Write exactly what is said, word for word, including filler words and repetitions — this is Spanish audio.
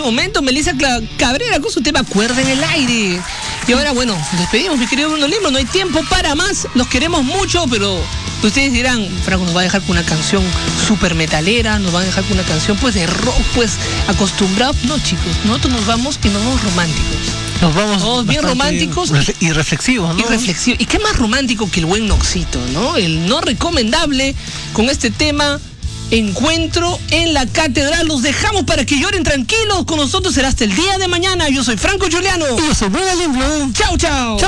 momento Melissa Cabrera con su tema Cuerda en el aire. Y ahora, bueno, nos despedimos, mi querido Bruno Lima. No hay tiempo para más. Los queremos mucho, pero ustedes dirán, Franco nos va a dejar con una canción súper metalera, nos va a dejar con una canción pues de rock, pues acostumbrado. No, chicos, nosotros nos vamos y nos vamos románticos. Nos vamos Todos bien románticos y reflexivos, ¿no? Y reflexivos. ¿Y qué más romántico que el buen Noxito, ¿no? El no recomendable con este tema. Encuentro en la catedral. Los dejamos para que lloren tranquilos. Con nosotros será hasta el día de mañana. Yo soy Franco Giuliano. Y yo soy Bruno Lima. Chao, chao.